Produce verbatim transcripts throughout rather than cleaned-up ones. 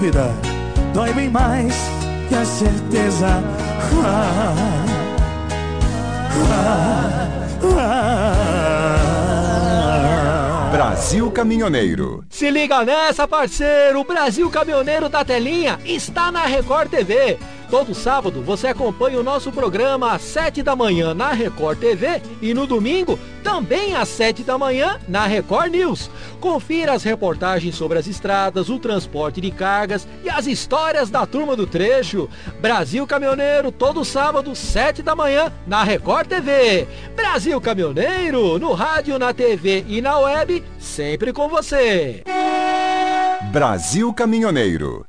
Vida dói bem mais que a certeza. Ah, ah, ah. Brasil Caminhoneiro. Se liga nessa, parceiro! O Brasil Caminhoneiro da Telinha está na Record T V. Todo sábado você acompanha o nosso programa às sete da manhã na Record T V e no domingo também às sete da manhã na Record News. Confira as reportagens sobre as estradas, o transporte de cargas e as histórias da turma do trecho. Brasil Caminhoneiro, todo sábado, sete da manhã na Record T V. Brasil Caminhoneiro, no rádio, na T V e na web, sempre com você. Brasil Caminhoneiro.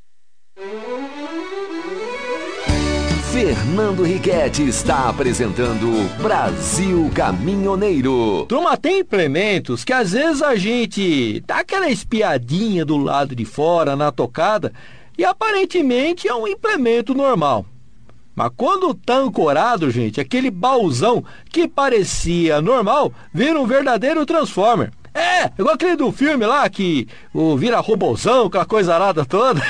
Fernando Riquetti está apresentando Brasil Caminhoneiro. Turma, tem implementos que às vezes a gente dá aquela espiadinha do lado de fora na tocada e aparentemente é um implemento normal. Mas quando tá ancorado, gente, aquele baúzão que parecia normal vira um verdadeiro transformer. É, igual aquele do filme lá que o vira robozão, aquela coisa arada toda.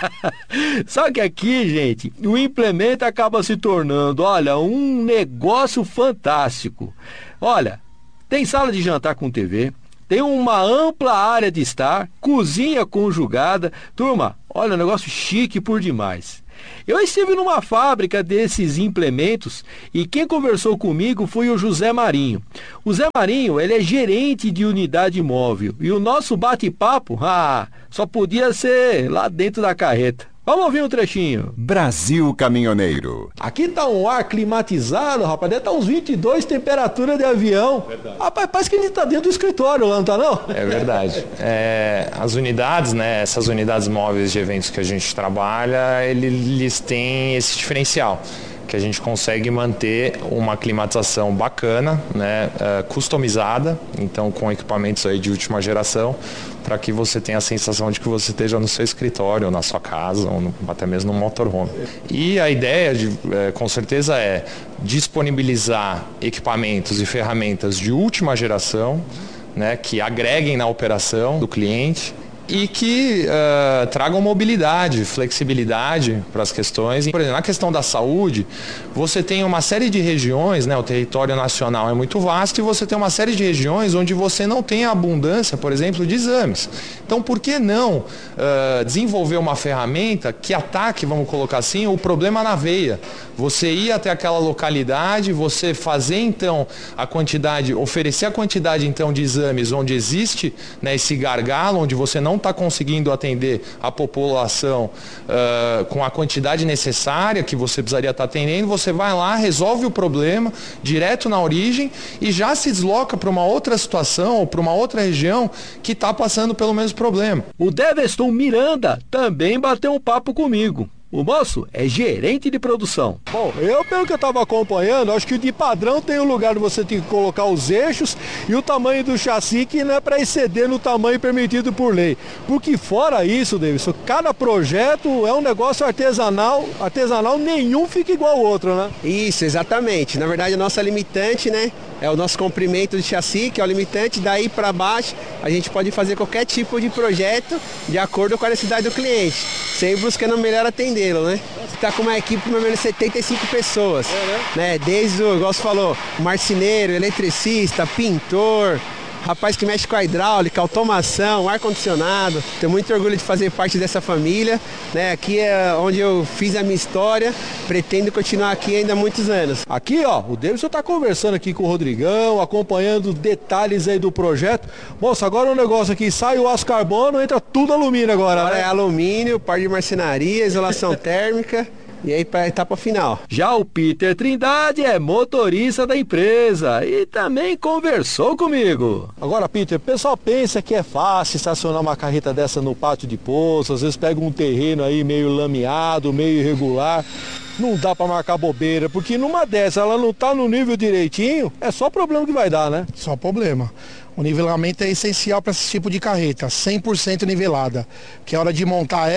Só que aqui, gente, o implemento acaba se tornando, olha, um negócio fantástico. Olha, tem sala de jantar com T V, tem uma ampla área de estar, cozinha conjugada. Turma, olha, um negócio chique por demais. Eu estive numa fábrica desses implementos e quem conversou comigo foi o José Marinho. O Zé Marinho, ele é gerente de unidade móvel e o nosso bate-papo, ah, só podia ser lá dentro da carreta. Vamos ouvir um trechinho. Brasil Caminhoneiro. Aqui tá um ar climatizado, rapaz, deve tá uns vinte e dois, temperatura de avião. Verdade. Rapaz, parece que a gente tá dentro do escritório lá, não tá não? É verdade. É, as unidades, né, essas unidades móveis de eventos que a gente trabalha, eles têm esse diferencial, que a gente consegue manter uma climatização bacana, né, uh, customizada, então com equipamentos aí de última geração, para que você tenha a sensação de que você esteja no seu escritório, ou na sua casa, ou no, até mesmo no motorhome. E a ideia, de, é, com certeza, é disponibilizar equipamentos e ferramentas de última geração, né, que agreguem na operação do cliente, e que uh, tragam mobilidade, flexibilidade para as questões. Por exemplo, na questão da saúde, você tem uma série de regiões, né, o território nacional é muito vasto, e você tem uma série de regiões onde você não tem a abundância, por exemplo, de exames. Então, por que não uh, desenvolver uma ferramenta que ataque, vamos colocar assim, o problema na veia? Você ir até aquela localidade, você fazer então a quantidade, oferecer a quantidade então de exames onde existe, né, esse gargalo, onde você não está conseguindo atender a população uh, com a quantidade necessária que você precisaria estar atendendo, você vai lá, resolve o problema direto na origem e já se desloca para uma outra situação ou para uma outra região que está passando pelo mesmo problema. O Deveston Miranda também bateu um papo comigo. O moço é gerente de produção. Bom, eu pelo que eu estava acompanhando, acho que de padrão tem um lugar onde você tem que colocar os eixos e o tamanho do chassi que não é para exceder no tamanho permitido por lei. Porque fora isso, Davidson, cada projeto é um negócio artesanal, artesanal nenhum fica igual ao outro, né? Isso, exatamente. Na verdade, a nossa limitante, né, é o nosso comprimento de chassi, que é o limitante. Daí para baixo, a gente pode fazer qualquer tipo de projeto de acordo com a necessidade do cliente, sempre buscando o melhor atendimento. Né? Você está com uma equipe de mais ou menos setenta e cinco pessoas, é, né? Né? Desde o, igual você falou, marceneiro, eletricista, pintor, rapaz que mexe com a hidráulica, automação, ar-condicionado. Tenho muito orgulho de fazer parte dessa família, né? Aqui é onde eu fiz a minha história, pretendo continuar aqui ainda há muitos anos. Aqui, ó, o Davidson está conversando aqui com o Rodrigão, acompanhando detalhes aí do projeto. Moça, agora o um negócio aqui, sai o aço carbono, entra tudo alumínio agora, agora né? É alumínio, parte de marcenaria, isolação térmica. E aí para a etapa final. Já o Peter Trindade é motorista da empresa e também conversou comigo. Agora, Peter, o pessoal pensa que é fácil estacionar uma carreta dessa no pátio de poço, às vezes pega um terreno aí meio lameado, meio irregular. Não dá para marcar bobeira, porque numa dessa ela não tá no nível direitinho, é só problema que vai dar, né? Só problema. O nivelamento é essencial para esse tipo de carreta, cem por cento nivelada, que a hora de montar ela,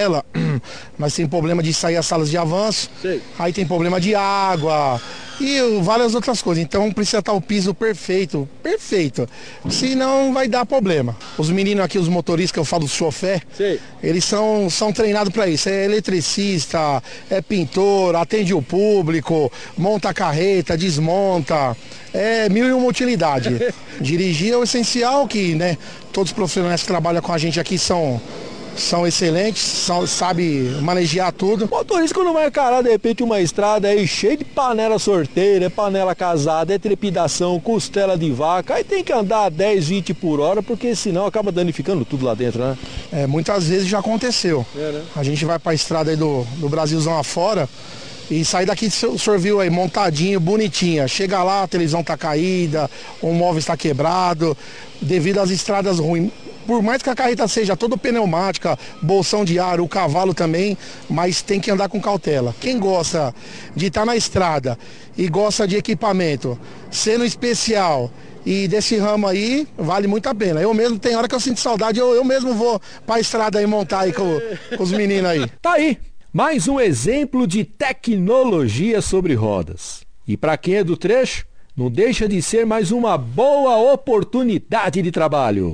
Nós temos problema de sair as salas de avanço. Sei. Aí tem problema de água e várias outras coisas. Então precisa estar o piso perfeito, perfeito. Senão vai dar problema. Os meninos aqui, os motoristas que eu falo, os chofé, Sei. eles são, são treinados para isso. É eletricista, é pintor, atende o público, monta a carreta, desmonta. É mil e uma utilidade. Dirigir é o essencial, que, né, todos os profissionais que trabalham com a gente aqui são... São excelentes, são, sabe manejar tudo. Motorista, quando vai encarar de repente uma estrada aí cheia de panela sorteira, é panela casada, é trepidação, costela de vaca, aí tem que andar dez, vinte por hora, porque senão acaba danificando tudo lá dentro, né? É, muitas vezes já aconteceu. É, né? A gente vai pra estrada aí do, do Brasilzão afora e sai daqui, o senhor viu aí, montadinho, bonitinha. Chega lá, a televisão tá caída, o móvel está quebrado, devido às estradas ruins. Por mais que a carreta seja toda pneumática, bolsão de ar, o cavalo também, mas tem que andar com cautela. Quem gosta de estar na estrada e gosta de equipamento, sendo especial e desse ramo aí, vale muito a pena. Eu mesmo, tem hora que eu sinto saudade, eu, eu mesmo vou pra estrada aí montar aí com, com os meninos aí. Tá aí, mais um exemplo de tecnologia sobre rodas. E para quem é do trecho, não deixa de ser mais uma boa oportunidade de trabalho.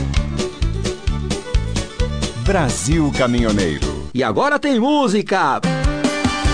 Brasil Caminhoneiro. E agora tem música.